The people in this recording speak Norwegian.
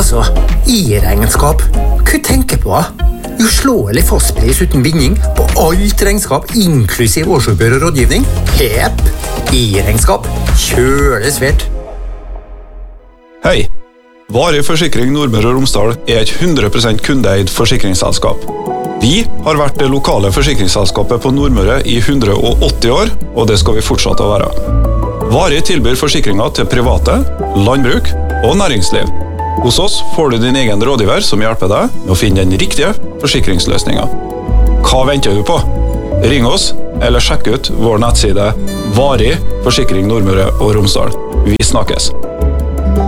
Altså, i-regnskap. Hva tenker på? Uslåelig fastpris uten binding på alt regnskap, inklusiv årsoppgjør og rådgivning. Hepp! I-regnskap. Kjølig svært. Hei! Varig Forsikring Nordmøre og Romsdal er et 100% kundeeid forsikringsselskap. Vi har vært det lokale forsikringsselskapet på Nordmøre i 180 år, og det skal vi fortsette å være. Varig tilbyr forsikringer til private, landbruk og næringsliv. Hos oss får du din egen rådgiver som hjelper deg med å finne den riktige forsikringsløsningen. Hva venter du på? Ring oss, eller sjekk ut vår nettside Varig Forsikring Nordmøre og Romsdal. Vi snakkes!